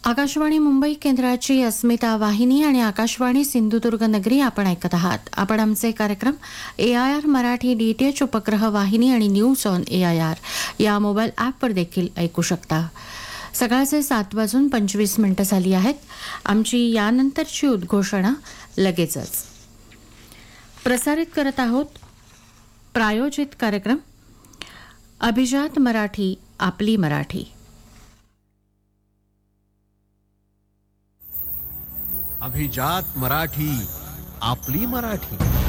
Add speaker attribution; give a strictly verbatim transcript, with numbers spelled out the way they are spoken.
Speaker 1: आकाशवाणी मुंबई केंद्राची अस्मिता वाहिनी आणि आकाशवाणी सिंधुदुर्ग नगरी आपण ऐकत आहात. आपण आमचे कार्यक्रम ए I R Marathi D T H उपग्रह वाहिनी आणि news on A I R या मोबाईल ॲपवर देखील ऐकू शकता. सकाळचे सात वाजून पंचवीस मिनिटं झाली आहेत. आमची यानंतरची उद्घोषणा लगेचच. प्रसारित करत आहोत प्रायोजित कार्यक्रम अभिजात मराठी आपली मराठी.
Speaker 2: अभिजात मराठी आपली मराठी.